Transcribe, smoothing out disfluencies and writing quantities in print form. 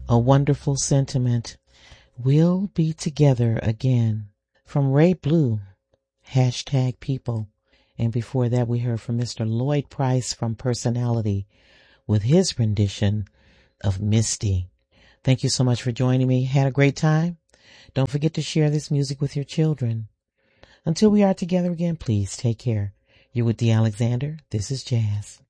A wonderful sentiment. We'll be together again. From Ray Blue, #people. And before that, we heard from Mr. Lloyd Price from Personality with his rendition of Misty. Thank you so much for joining me. Had a great time? Don't forget to share this music with your children. Until we are together again, please take care. You're with Dee Alexander. This is Jazz.